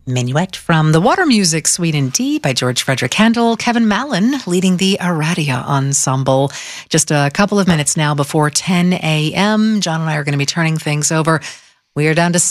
Minuet from the Water Music Suite in D by George Frederick Handel. Kevin Mallon leading the Aradia Ensemble. Just a couple of minutes now before 10 a.m. John and I are going to be turning things over. We are down to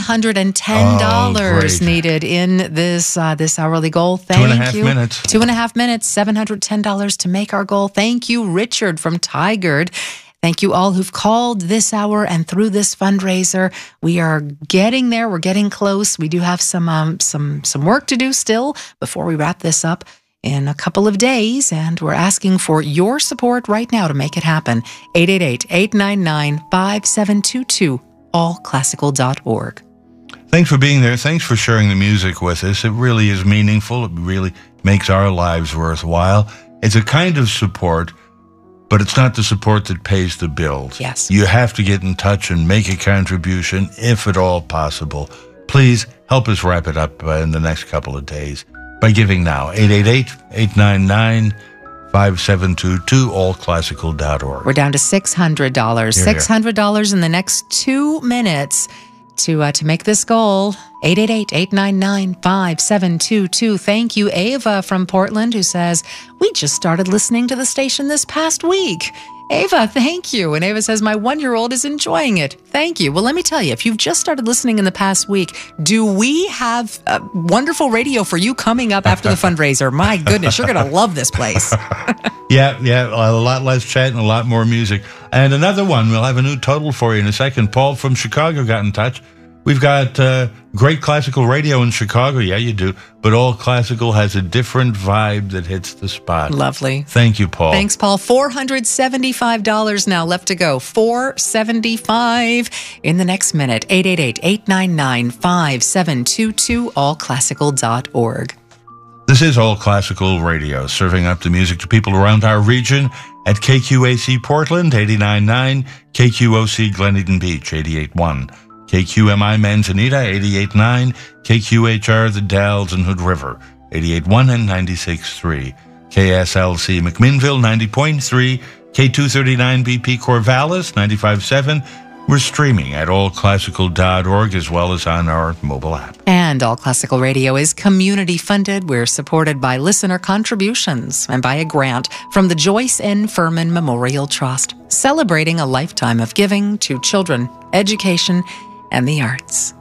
$710 needed in this hourly goal. Thank you. 2.5 minutes. 2.5 minutes, $710 to make our goal. Thank you, Richard from Tigard. Thank you all who've called this hour and through this fundraiser. We are getting there. We're getting close. We do have some work to do still before we wrap this up in a couple of days, and we're asking for your support right now to make it happen. 888-899-5722, allclassical.org. Thanks for being there. Thanks for sharing the music with us. It really is meaningful. It really makes our lives worthwhile. It's a kind of support, but it's not the support that pays the bills. Yes. You have to get in touch and make a contribution, if at all possible. Please help us wrap it up in the next couple of days by giving now. 888-899-5722, allclassical.org. We're down to $600. $600 in the next 2 minutes to make this goal. 888-899-5722. Thank you, Ava from Portland, who says, we just started listening to the station this past week. Ava, thank you. And Ava says, my 1-year-old is enjoying it. Thank you. Well, let me tell you, if you've just started listening in the past week, do we have wonderful radio for you coming up after the fundraiser? My goodness, you're going to love this place. Yeah, a lot less chat and a lot more music. And another one, we'll have a new total for you in a second. Paul from Chicago got in touch. We've got great classical radio in Chicago. Yeah, you do. But All Classical has a different vibe that hits the spot. Lovely. Thank you, Paul. Thanks, Paul. $475 now left to go. $475 in the next minute. 888-899-5722, allclassical.org. This is All Classical Radio, serving up the music to people around our region at KQAC Portland, 89.9, KQOC Glen Beach, 88.1. KQMI Manzanita, 88.9, KQHR The Dalles and Hood River, 88.1 and 96.3, KSLC McMinnville, 90.3, K239 BP Corvallis, 95.7. We're streaming at allclassical.org as well as on our mobile app. And All Classical Radio is community funded. We're supported by listener contributions and by a grant from the Joyce N. Furman Memorial Trust, celebrating a lifetime of giving to children, education, and the arts.